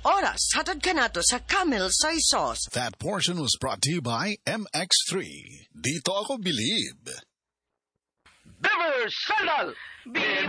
oras, hatod ka na to sa Camel Soy Sauce. That portion was brought to you by MX3. Dito ako believe. Beaver Sandal!